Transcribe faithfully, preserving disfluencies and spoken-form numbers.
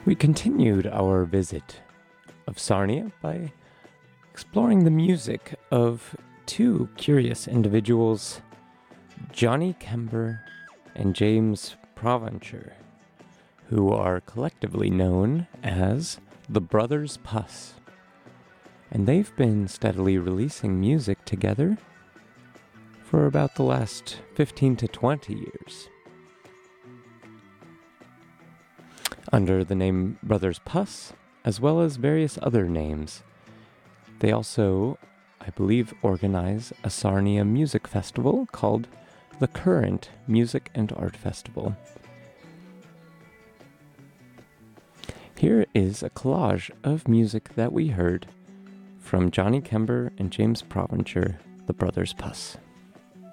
We continued our visit of Sarnia by exploring the music of two curious individuals, Johnny Kember and James Provencher, who are collectively known as the Brothers Puss. And they've been steadily releasing music together for about the last fifteen to twenty years. Under the name Brothers Puss, as well as various other names. They also, I believe, organize a Sarnia music festival called the Current Music and Art Festival. Here is a collage of music that we heard from Johnny Kember and James Provencher, the Brothers Puss.